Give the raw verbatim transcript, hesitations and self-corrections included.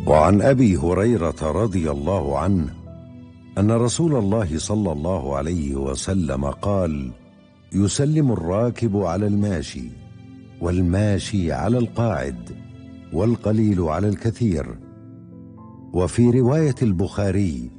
وعن أبي هريرة رضي الله عنه أن رسول الله صلى الله عليه وسلم قال: يسلم الراكب على الماشي، والماشي على القاعد، والقليل على الكثير. وفي رواية البخاري: